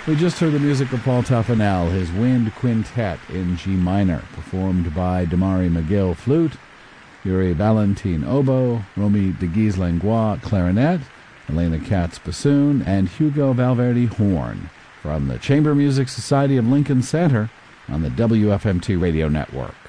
We just heard the music of Paul Tuffanel, his Wind Quintet in G minor, performed by Damari McGill flute, Yuri Valentin oboe, Romy de Guise Langlois clarinet, Elena Katz bassoon, and Hugo Valverde horn, from the Chamber Music Society of Lincoln Center on the WFMT Radio Network.